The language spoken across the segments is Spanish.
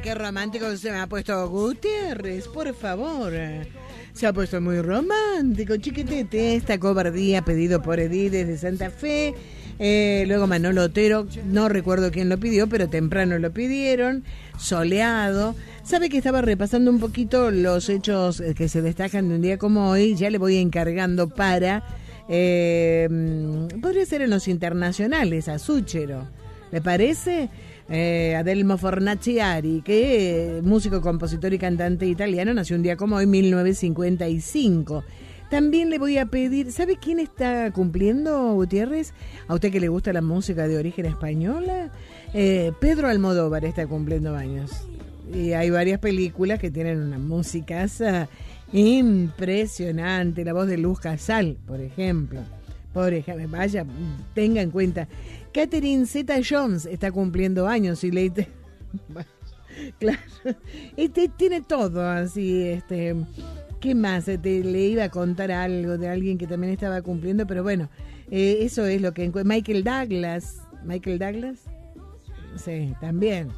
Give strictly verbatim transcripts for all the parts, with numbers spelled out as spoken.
qué romántico se me ha puesto Gutiérrez, por favor. Se ha puesto muy romántico, chiquitete. Esta cobardía pedido por Edith desde Santa Fe. Eh, luego Manolo Otero, no recuerdo quién lo pidió, pero temprano lo pidieron. Soleado. Sabe que estaba repasando un poquito los hechos que se destacan de un día como hoy. Ya le voy encargando para... Eh, podría ser en los internacionales, a Súchero. ¿Le parece? Eh, Adelmo Fornaciari, que eh, músico, compositor y cantante italiano, nació un día como hoy, mil novecientos cincuenta y cinco. También le voy a pedir, ¿sabe quién está cumpliendo, Gutiérrez? A usted que le gusta la música de origen española, eh, Pedro Almodóvar está cumpliendo años. Y hay varias películas que tienen una musicaza impresionante, la voz de Luz Casal, por ejemplo. Por ejemplo, vaya, tenga en cuenta. Catherine Zeta-Jones está cumpliendo años y le... Claro, este tiene todo así, este... ¿Qué más? Te, le iba a contar algo de alguien que también estaba cumpliendo, pero bueno, eh, eso es lo que... Michael Douglas, Michael Douglas, sí, también.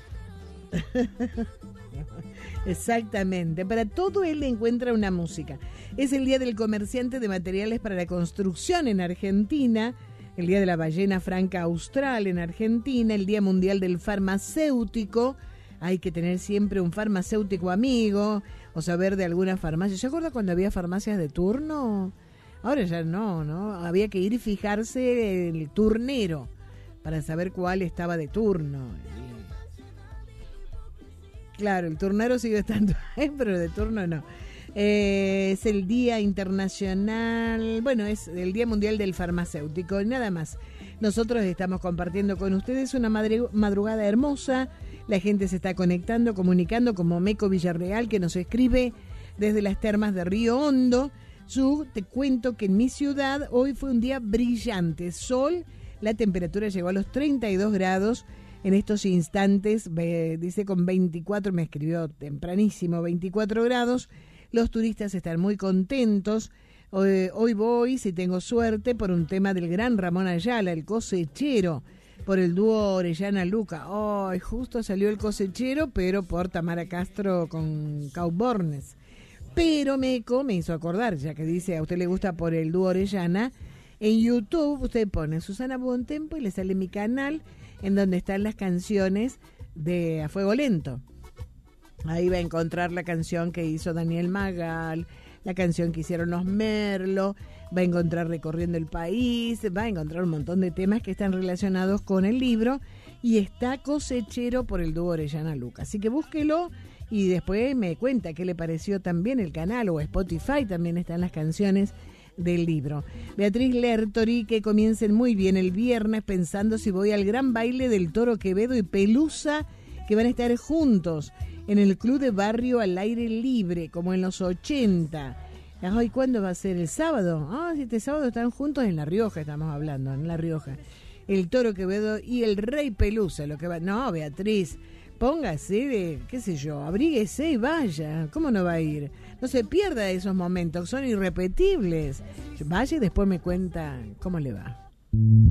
Exactamente, para todo él le encuentra una música. Es el día del comerciante de materiales para la construcción en Argentina, el día de la ballena franca austral en Argentina, el día mundial del farmacéutico. Hay que tener siempre un farmacéutico amigo o saber de alguna farmacia. ¿Se acuerda cuando había farmacias de turno? Ahora ya no, ¿no? Había que ir y fijarse el turnero para saber cuál estaba de turno. Claro, el turnero sigue estando ahí, pero de turno no. Eh, es el Día Internacional, bueno, es el Día Mundial del Farmacéutico, nada más. Nosotros estamos compartiendo con ustedes una madrugada hermosa. La gente se está conectando, comunicando, como Meco Villarreal, que nos escribe desde las termas de Río Hondo. Su, te cuento que en mi ciudad hoy fue un día brillante, sol, la temperatura llegó a los treinta y dos grados. En estos instantes, eh, dice con veinticuatro, me escribió tempranísimo, veinticuatro grados. Los turistas están muy contentos. Hoy, hoy voy, si tengo suerte, por un tema del gran Ramón Ayala, el cosechero, por el dúo Orellana Luca. Oh, justo salió el cosechero, pero por Tamara Castro con Caubornes. Pero Meco me hizo acordar, ya que dice a usted le gusta por el dúo Orellana, en YouTube usted pone Susana Bontempo y le sale mi canal, en donde están las canciones de A Fuego Lento. Ahí va a encontrar la canción que hizo Daniel Magal, la canción que hicieron los Merlo, va a encontrar Recorriendo el País, va a encontrar un montón de temas que están relacionados con el libro, y está Cosechero por el dúo Orellana Luca. Así que búsquelo y después me cuenta qué le pareció también el canal, o Spotify también están las canciones del libro. Beatriz Lertori, que comiencen muy bien el viernes pensando si voy al gran baile del Toro Quevedo y Pelusa, que van a estar juntos en el Club de Barrio al aire libre, como en los ochenta. Ay, ¿cuándo va a ser? ¿El sábado? Ah, si este sábado están juntos en La Rioja, estamos hablando, en La Rioja. El Toro Quevedo y el Rey Pelusa, lo que va... No, Beatriz, póngase de, qué sé yo, abríguese y vaya. ¿Cómo no va a ir? No se pierda esos momentos, son irrepetibles. Vaya y después me cuenta cómo le va.